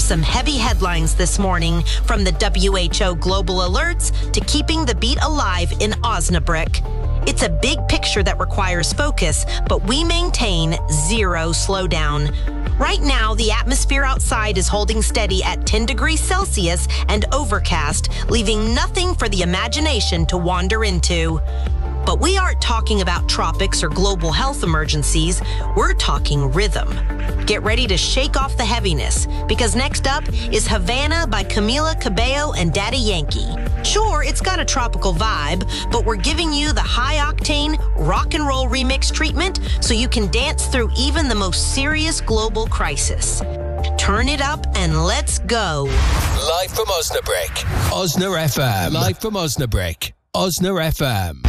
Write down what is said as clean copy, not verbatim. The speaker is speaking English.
some heavy headlines this morning, from the WHO global alerts to keeping the beat alive in Osnabrück. It's a big picture that requires focus, but we maintain zero slowdown. Right now, the atmosphere outside is holding steady at 10 degrees Celsius and overcast, leaving nothing for the imagination to wander into. But we aren't talking about tropics or global health emergencies. We're talking rhythm. Get ready to shake off the heaviness, because next up is Havana by Camila Cabello and Daddy Yankee. Sure, it's got a tropical vibe, but we're giving you the high-octane rock and roll remix treatment so you can dance through even the most serious global crisis. Turn it up and let's go. Live from Osnabrück, Osna FM. Live from Osnabrück, Osna FM.